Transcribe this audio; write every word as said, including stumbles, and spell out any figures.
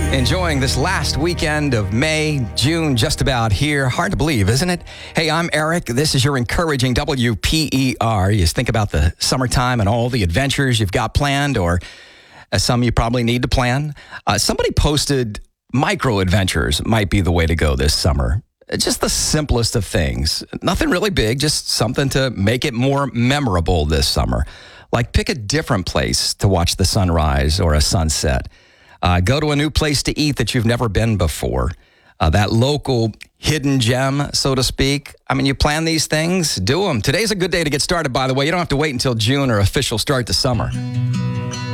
Enjoying this last weekend of May, June, just about here. Hard to believe, isn't it? Hey, I'm Eric. This is your encouraging W P E R. You just think about the summertime and all the adventures you've got planned, or uh, some you probably need to plan. Uh, somebody posted micro adventures might be the way to go this summer. Just the simplest of things. Nothing really big, just something to make it more memorable this summer. Like pick a different place to watch the sunrise or a sunset. Uh, go to a new place to eat that you've never been before. Uh, that local hidden gem, so to speak. I mean, you plan these things, do them. Today's a good day to get started, by the way. You don't have to wait until June or official start to summer.